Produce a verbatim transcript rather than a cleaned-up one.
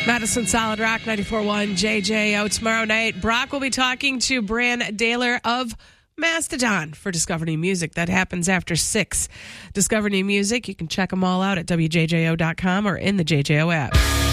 Madison Solid Rock ninety-four point one J J O. Tomorrow night, Brock will be talking to Bran Daler of Mastodon for Discover New Music. That happens after six. Discover New Music, you can check them all out at W J J O dot com or in the J J O app.